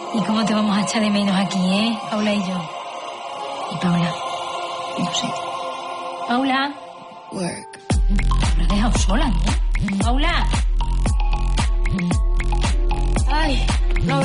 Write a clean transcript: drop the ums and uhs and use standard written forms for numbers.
¿Y cómo te vamos a echar de menos aquí, Paula y yo? ¿Y Paula? No sé. ¿Paula? Work. Me has dejado sola, ¿no? ¡Paula!